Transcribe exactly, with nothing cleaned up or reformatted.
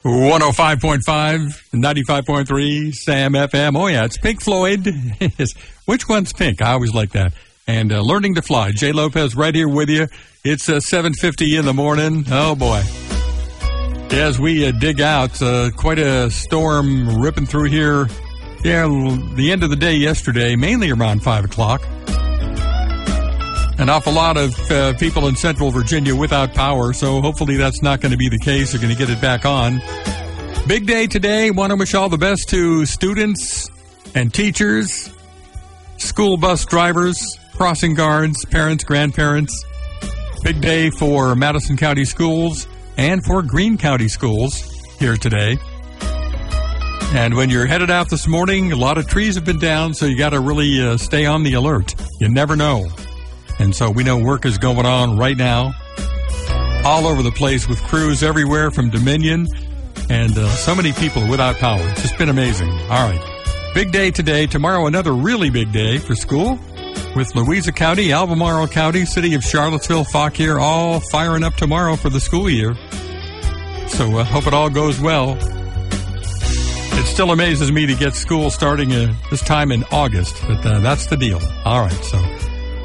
one oh five point five, ninety-five point three, Sam F M. Oh, yeah, it's Pink Floyd. Which one's pink? I always like that. And uh, Learning to Fly. Jay Lopez right here with you. It's uh, seven fifty in the morning. Oh, boy. As we uh, dig out, uh, quite a storm ripping through here. Yeah, the end of the day yesterday, mainly around five o'clock. An awful lot of uh, people in Central Virginia without power, so hopefully that's not going to be the case. They're going to get it back on. Big day today. Want to wish all the best to students and teachers, school bus drivers, crossing guards, parents, grandparents. Big day for Madison County Schools and for Greene County Schools here today. And when you're headed out this morning, a lot of trees have been down, so you got to really uh, stay on the alert. You never know. And so we know work is going on right now all over the place with crews everywhere from Dominion and uh, so many people without power. It's just been amazing. All right. Big day today. Tomorrow, another really big day for school with Louisa County, Albemarle County, City of Charlottesville, Fauquier, all firing up tomorrow for the school year. So I uh, hope it all goes well. It still amazes me to get school starting uh, this time in August, but uh, that's the deal. All right, so